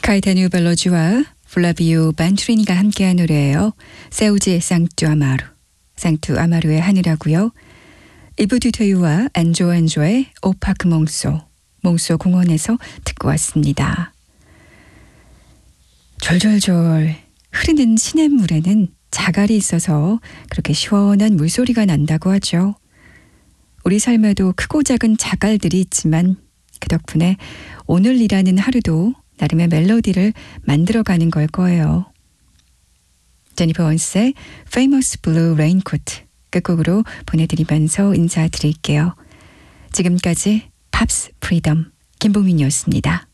카이타뉴 벨로지와 플라비오 반투리니가 함께한 노래예요. 세우지 상투 아마루, 상투 아마루의 하늘하고요. 이브 듀테유와 안조의 오파크 몽소, 몽소 공원에서 듣고 왔습니다. 졸졸졸 흐르는 시냇물에는 자갈이 있어서 그렇게 시원한 물소리가 난다고 하죠. 우리 삶에도 크고 작은 자갈들이 있지만 그 덕분에 오늘이라는 하루도 나름의 멜로디를 만들어가는 걸 거예요. 제니퍼 원스의 Famous Blue Raincoat 끝곡으로 보내드리면서 인사드릴게요. 지금까지 팝스 프리덤 김봉민이었습니다.